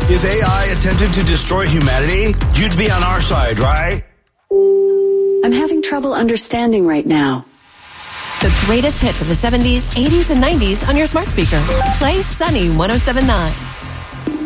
If AI attempted to destroy humanity, you'd be on our side, right? I'm having trouble understanding right now. The greatest hits of the 70s, 80s, and 90s on your smart speaker. Play Sunny 107.9.